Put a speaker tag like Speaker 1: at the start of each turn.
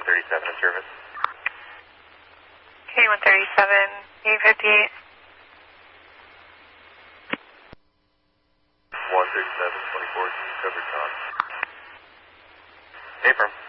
Speaker 1: 137 in service.
Speaker 2: K137, 858.
Speaker 1: 137, 24, covered con. Hey, firm.